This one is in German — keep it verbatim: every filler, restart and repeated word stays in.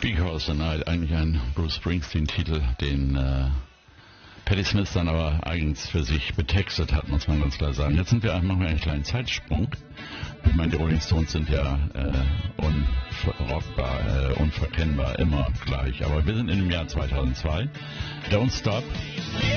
Because the Night, eigentlich ein Bruce Springsteen-Titel, den äh, Patti Smith dann aber eigens für sich betextet hat, muss man ganz klar sagen. Jetzt sind wir, machen wir einen kleinen Zeitsprung. Ich meine, die Rolling Stones sind ja äh, unverrockbar, äh, unverkennbar, immer gleich. Aber wir sind in dem Jahr zweitausendzwei. Don't Stop.